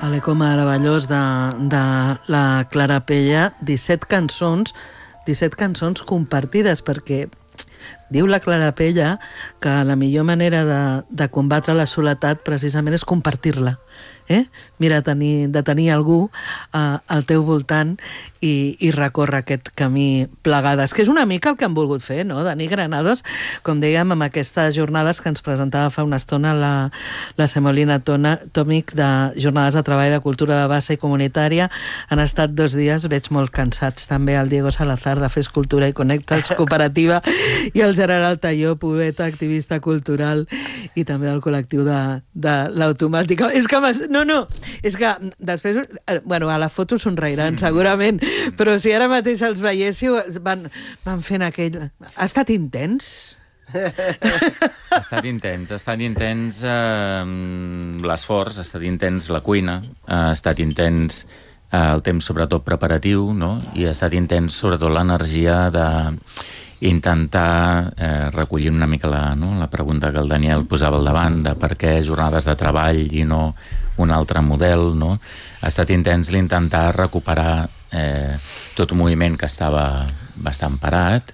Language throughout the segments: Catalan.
l'eco meravellós de la Clara Pella, 17 cançons compartides, perquè diu la Clara Pella que la millor manera de combatre la soledat precisament és compartir-la. Mira, de tenir algú al teu voltant i recórrer aquest camí plegades, que és una mica el que han volgut fer, no? Dani Granados, com dèiem, amb aquestes jornades que ens presentava fa una estona la Semolina Tòmic de Jornades de Treball de Cultura de Base i Comunitària. Han estat 2 dies, veig molt cansats també el Diego Salazar de Fes Cultura i Connectats Cooperativa i el Gerard Altaió, poeta, activista cultural, i també el col·lectiu de l'Automàtica. És que és que després, bueno, a la foto somreiran segurament, però si ara mateix els veiéssiu, van fent aquell... Ha estat intens? Ha estat intens l'esforç, ha estat intens la cuina, ha estat intens el temps sobretot preparatiu, no? I ha estat intens sobretot l'energia d'intentar recollir una mica la pregunta que el Daniel posava al davant de per què jornades de treball i no un altre model, no? Ha estat intens l'intentar recuperar tot un moviment que estava bastant parat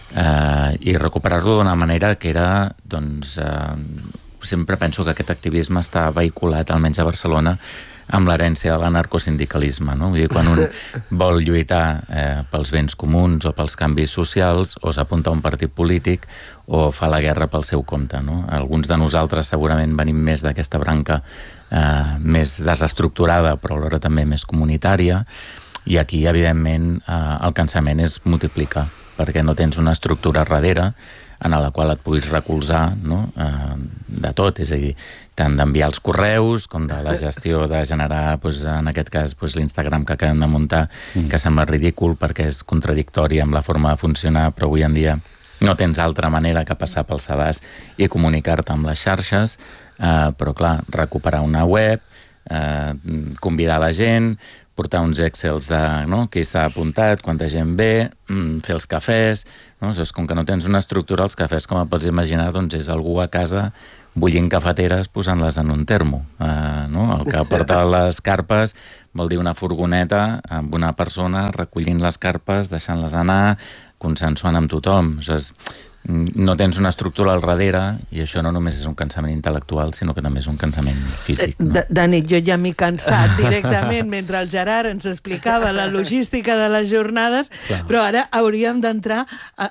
i recuperar-lo d'una manera que era, doncs, sempre penso que aquest activisme està vehiculat, almenys a Barcelona, amb l'herència de l'anarcosindicalisme, no? Vull dir, quan un vol lluitar pels béns comuns o pels canvis socials, o s'apunta a un partit polític o fa la guerra pel seu compte, no? Alguns de nosaltres segurament venim més d'aquesta branca més desestructurada, però alhora també més comunitària, i aquí, evidentment, el cansament es multiplica, perquè no tens una estructura darrere en la qual et puguis recolzar, no? De tot, és a dir, tant d'enviar els correus com de la gestió de generar, en aquest cas, l'Instagram que acabem de muntar, que sembla ridícul perquè és contradictori amb la forma de funcionar, però avui en dia no tens altra manera que passar pel sedàs i comunicar-te amb les xarxes, però clar, recuperar una web, convidar la gent, portar uns excels de qui s'ha apuntat, quanta gent ve, fer els cafès, no? Com que no tens una estructura, els cafès, com et pots imaginar, doncs és algú a casa bullint cafeteres posant-les en un termo, no? El que porta les carpes vol dir una furgoneta amb una persona recollint les carpes, deixant-les anar, consensuant amb tothom. O sigui, no tens una estructura al darrere, i això no només és un cansament intel·lectual, sinó que també és un cansament físic. No? Dani, jo ja m'he cansat directament mentre el Gerard ens explicava la logística de les jornades, però ara hauríem d'entrar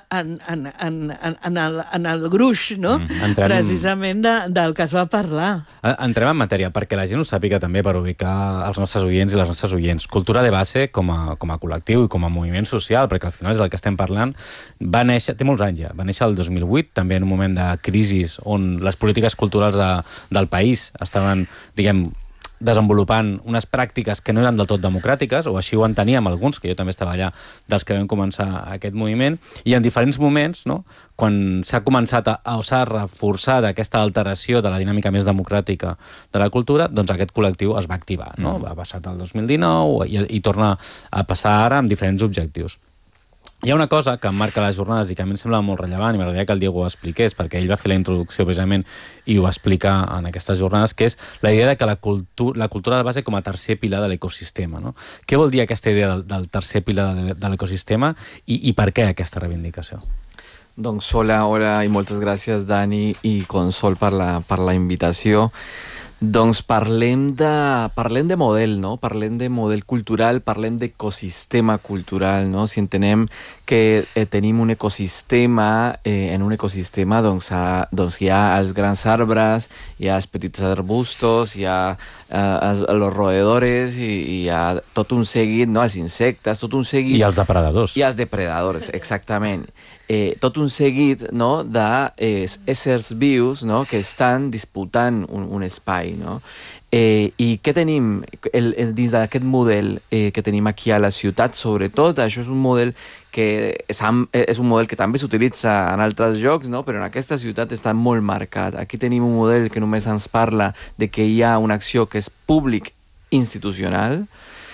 en el gruix, no? Precisament del que es va parlar. Entrem en matèria, perquè la gent ho sàpiga també, per ubicar els nostres oients i les nostres oients. Cultura de Base, com a col·lectiu i com a moviment social, perquè al final és del que estem parlant, va néixer, té molts anys ja, va néixer el 2008, també en un moment de crisi on les polítiques culturals del país estaven, diguem, desenvolupant unes pràctiques que no eren del tot democràtiques, o així ho enteníem alguns, que jo també estava allà, dels que vam començar aquest moviment, i en diferents moments, no, quan s'ha començat o s'ha reforçat aquesta alteració de la dinàmica més democràtica de la cultura, doncs aquest col·lectiu es va activar, no? Va passar el 2019 i torna a passar ara amb diferents objectius. Hi ha una cosa que emmarca les jornades i que a mi em sembla molt rellevant, i m'agradaria que el Diego ho expliqués, perquè ell va fer la introducció precisament i ho va explicar en aquestes jornades, que és la idea de que la cultura de base com a tercer pilar de l'ecosistema, no? Què vol dir aquesta idea del tercer pilar de l'ecosistema i per què aquesta reivindicació? Doncs hola i moltes gràcies, Dani i Consol, per la invitació. Doncs parlem de model, no? Parlem de model cultural, parlem d'ecosistema cultural, no? Si entenem que tenim un ecosistema, en un ecosistema doncs hi ha els grans arbres, hi ha els petits arbustos, hi ha els roedores, i hi ha tot un seguit, no? Els insectes, tot un seguit... I els depredadors. I els depredadors, exactament. Tot un seguit, no, d'éssers vius, no, que estan disputant un espai, no? I què tenim dins d'aquest model que tenim aquí a la ciutat? Sobretot, això és un model que també s'utilitza en altres llocs, no? Però en aquesta ciutat està molt marcat. Aquí tenim un model que només ens parla de que hi ha una acció que és públic institucional,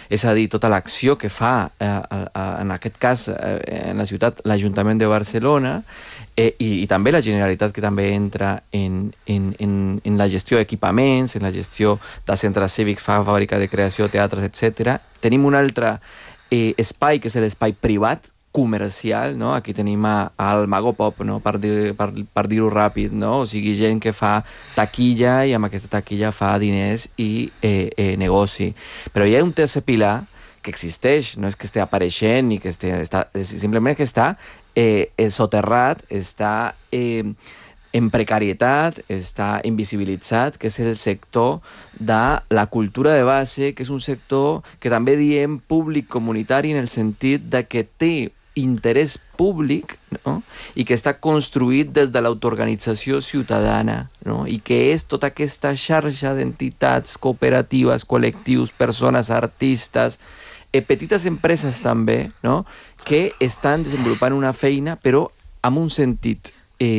És a dir, tota l'acció que fa, en aquest cas, en la ciutat, l'Ajuntament de Barcelona, i també la Generalitat, que també entra en la gestió d'equipaments, en la gestió de centres cívics, fàbrica de creació, teatres, etc. Tenim un altre espai, que és l'espai privat, comercial, no? Aquí tenim el Mago Pop, no? Per dir-ho ràpid, no? O sigui, gent que fa taquilla i amb aquesta taquilla fa diners i negoci. Però hi ha un tercer pilar que existeix, no és que estigui apareixent ni que simplement que està soterrat, està en precarietat, està invisibilitzat, que és el sector de la cultura de base, que és un sector que també diem públic comunitari en el sentit de que té interès públic, no? I que està construït des de l'autoorganització ciutadana, no? I que és tota aquesta xarxa d'entitats, cooperatives, col·lectius, persones, artistes, petites empreses també, no? Que estan desenvolupant una feina, però amb un sentit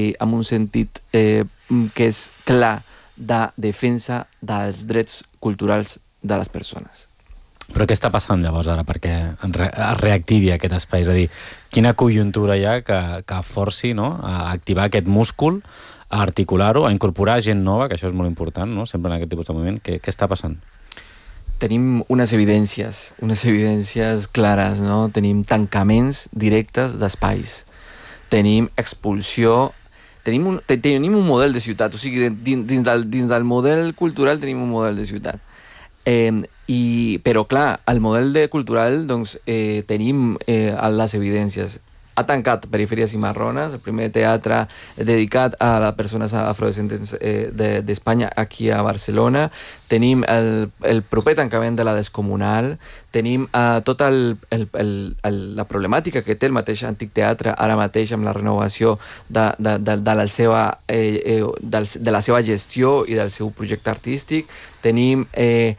que és clar de defensa dels drets culturals de les persones. Però què està passant llavors ara perquè es reactivi aquest espai? És a dir, quina conjuntura hi ha que forci, no? A activar aquest múscul, a articular-ho, a incorporar gent nova, que això és molt important, no? Sempre en aquest tipus de moviment. Què està passant? Tenim unes evidències clares, no? Tenim tancaments directes d'espais. Tenim expulsió. Tenim un model de ciutat, o sigui, dins del model cultural tenim un model de ciutat. Però, clar, el model cultural, doncs, tenim les evidències. Ha tancat Perifèries Cimarrones, el primer teatre dedicat a les persones afrodescendents d'Espanya aquí a Barcelona. Tenim el proper tancament de la Descomunal. Tenim tota la problemàtica que té el mateix antic teatre ara mateix amb la renovació de la seva gestió i del seu projecte artístic. Tenim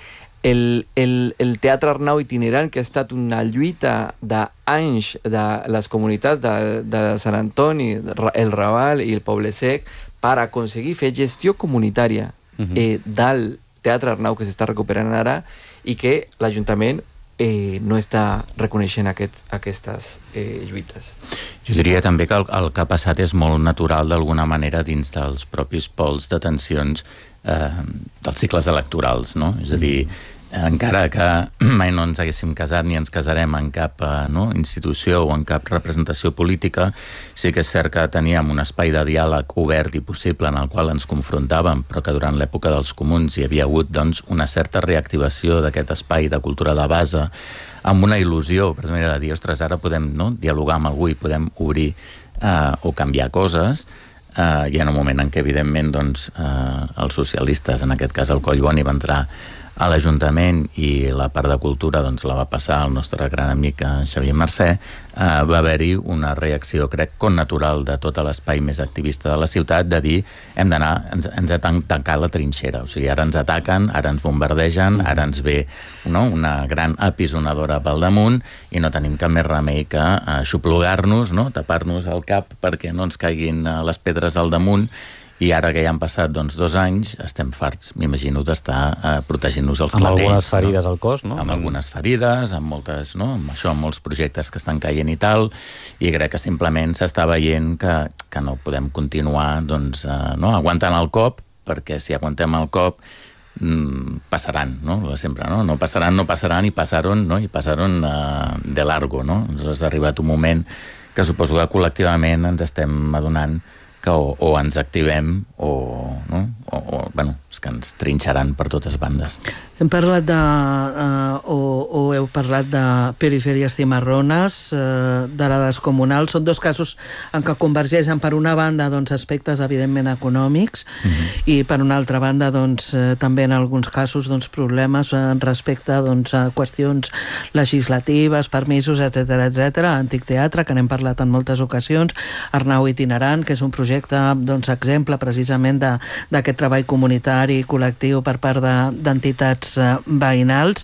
el Teatre Arnau itinerant, que ha estat una lluita d'anys de les comunitats de Sant Antoni, el Raval i el Poble Sec per aconseguir fer gestió comunitària del Teatre Arnau, que s'està recuperant ara i que l'Ajuntament no està reconeixent aquestes lluites. Jo diria també que el que ha passat és molt natural d'alguna manera dins dels propis pols de tensions dels cicles electorals, no? És a dir, encara que mai no ens haguéssim casat ni ens casarem en cap institució o en cap representació política, sí que és cert que teníem un espai de diàleg obert i possible en el qual ens confrontàvem, però que durant l'època dels comuns hi havia hagut doncs, una certa reactivació d'aquest espai de cultura de base amb una il·lusió, per manera de dir, ostres, ara podem dialogar amb algú i podem obrir o canviar coses. Hi ha un moment en què, evidentment, doncs, els socialistes, en aquest cas el Collboni, va entrar a l'Ajuntament i la part de cultura doncs, la va passar el nostre gran amic Xavier Mercè. Va haver-hi una reacció, crec, connatural de tot l'espai més activista de la ciutat, de dir, hem d'anar, ens ha tancat la trinxera, o sigui, ara ens ataquen, ara ens bombardegen, ara ens ve una gran apisonadora pel damunt i no tenim cap més remei que xuplugar-nos, tapar-nos el cap perquè no ens caiguin les pedres al damunt. I ara que ja han passat 2 anys, estem farts, m'imagino, d'estar protegint-nos els clatells. Amb algunes ferides al cos, no? Amb algunes ferides, amb moltes, amb això, amb molts projectes que estan caient i tal, i crec que simplement s'està veient que no podem continuar aguantant el cop, perquè si aguantem el cop passaran, sempre, no passaran i passaron de largo, no? Ens ha arribat un moment que suposo que col·lectivament ens estem adonant que o ens activem o és que ens trinxaran per totes bandes. Hem parlat o heu parlat de Perifèries Cimarrones, de la Descomunal. Són 2 casos en què convergeixen, per una banda, aspectes evidentment econòmics i per una altra banda també en alguns casos problemes respecte a qüestions legislatives, permisos, etc. Antic Teatre, que n'hem parlat en moltes ocasions, Arnau Itinerant, que és un projecte exemple precisament d'aquest treball comunitari i col·lectiu per part d'entitats veïnals.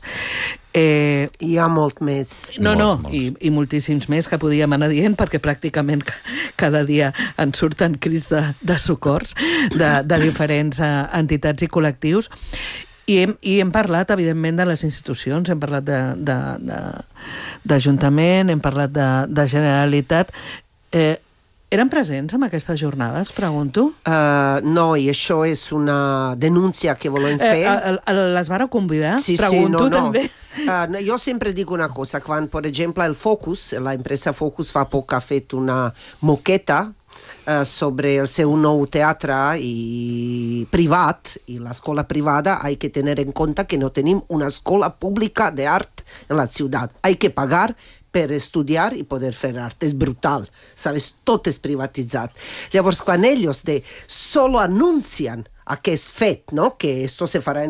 Hi ha molt més. Molts. I moltíssims més que podíem anar dient, perquè pràcticament cada dia ens surten crits de socors de diferents entitats i col·lectius. I hem parlat, evidentment, de les institucions, hem parlat d'Ajuntament, hem parlat de Generalitat. Eren presents en aquestes jornades, pregunto? No, i això és una denúncia que volem fer. Les vareu convidar? Sí, pregunto, sí, no. també. Jo sempre dic una cosa, quan, per exemple, el Focus, la empresa Focus fa poc ha fet una moqueta sobre el seu nou teatre privat i l'escola privada. Hay que tener en cuenta que no tenim una escola pública de art en la ciutat. Hay que pagar per estudiar i poder fer art. És brutal, sabes? Tot és privatitzat. Llavors, quan ells solo anuncien aquest fet, no? Que esto se farà en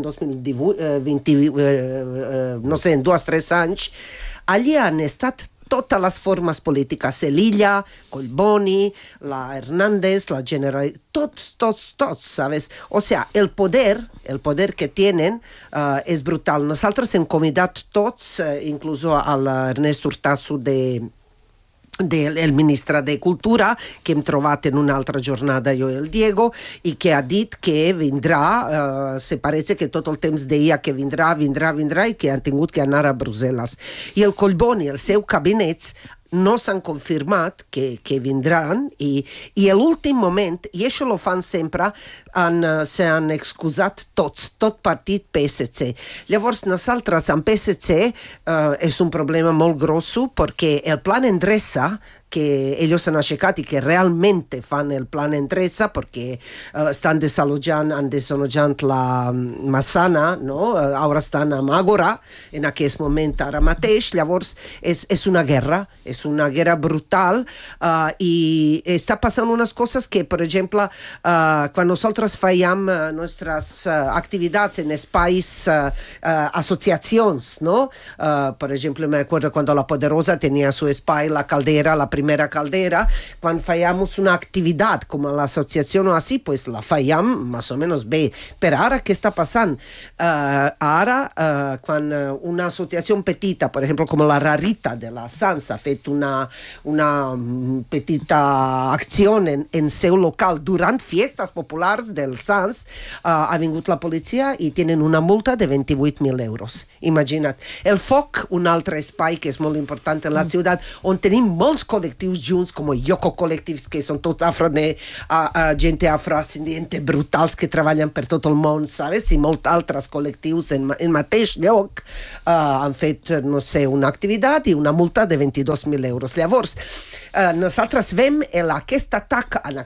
2020, no sé, en 2 o 3 anys, allí han estat totes les formes polítiques, Elilla, Collboni, la Hernández, la Generalitat, tots, sabes? O sea, el poder que tenen és brutal. Nosaltres hem convidat tots, inclús a l'Ernest Hurtasu del ministre de Cultura, que hem trobat en una altra jornada jo i el Diego, i que ha dit que vindrà, se parece que tot el temps deia que vindrà, i que han tingut que anar a Brussel·les. I el Collboni, el seu gabinet, no s'han confirmat que vindran, i a l'últim moment, i això lo fan sempre, s'han excusat tots, tot partit PSC. Llavors, nosaltres amb PSC és un problema molt grosso, perquè el plan Endreça, que ells han aixecat i que realment fan el plan Endreça, perquè estan desalojant la Massana, no? Ara estan a Àgora, en aquest moment ara mateix. Llavors, és una guerra brutal, i està passant unes coses que, per exemple, quan nosaltres fèiem nostres activitats en espais, associacions, no? Per exemple, me acuerdo cuando La Poderosa tenía su espai, la caldera, la primera caldera, quan fèiem una activitat com l'associació o així, pues la fèiem més o menys bé. Però ara què està passant? Ara, quan una associació petita, per exemple, com la Rarita de la Sans, ha fet una petita acció en seu local durant fiestes populars del Sans, ha vingut la policia i tenen una multa de 28.000 euros. Imagina't. El Foc, un altre espai que és molt important en la ciutat, on tenim molts col·lectius junts, com Yoko Collectives, que són tot gent afroascendente brutals que treballen per tot el món, sabes? I molts altres col·lectius en mateix lloc han fet, no sé, una activitat i una multa de 22.000 euros. Llavors, nosaltres veiem aquest atac a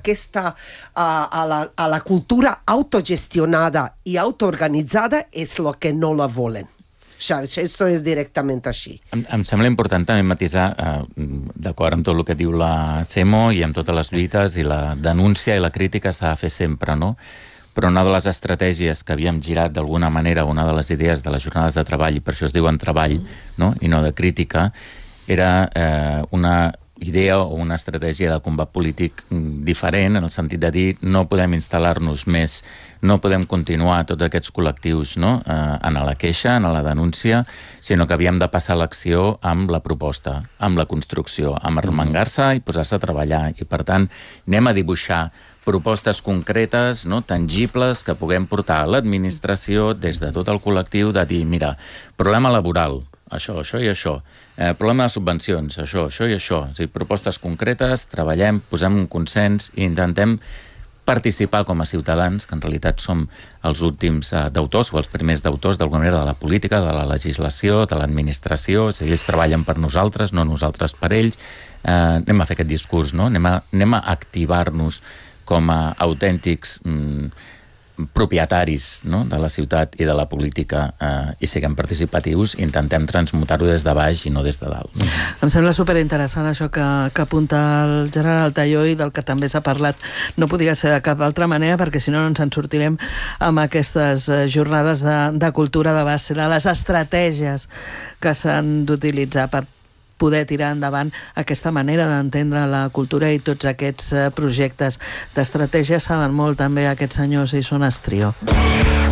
la cultura autogestionada i autoorganitzada és el que no la volen. Això és directament així. Em sembla important també matisar, d'acord amb tot el que diu la CEMO i amb totes les lluites i la denúncia i la crítica s'ha de fer sempre, no? Però una de les estratègies que havíem girat d'alguna manera, una de les idees de les jornades de treball, i per això es diuen treball, no? I no de crítica, era una idea o una estratègia de combat polític diferent, en el sentit de dir no podem instal·lar-nos més, no podem continuar tots aquests col·lectius, no? En la queixa, en la denúncia, sinó que havíem de passar l'acció amb la proposta, amb la construcció, amb arremangar-se i posar-se a treballar. I per tant, anem a dibuixar propostes concretes, no? Tangibles, que puguem portar a l'administració des de tot el col·lectiu, de dir, mira, problema laboral, això i això. Problema de subvencions, això i això. És a dir, propostes concretes, treballem, posem un consens i intentem participar com a ciutadans, que en realitat som els últims deutors o els primers deutors d'alguna manera de la política, de la legislació, de l'administració. És a dir, ells treballen per nosaltres, no nosaltres per ells. Anem a fer aquest discurs, no? Anem a activar-nos com a autèntics propietaris, no? De la ciutat i de la política, i siguem participatius, intentem transmutar-ho des de baix i no des de dalt. Em sembla superinteressant això que apunta el Gerard Altaió i del que també s'ha parlat. No podia ser de cap altra manera, perquè si no ens en sortirem amb aquestes jornades de cultura de base, de les estratègies que s'han d'utilitzar per poder tirar endavant aquesta manera d'entendre la cultura i tots aquests projectes. D'estratègia saben molt també aquests senyors i són Estrió.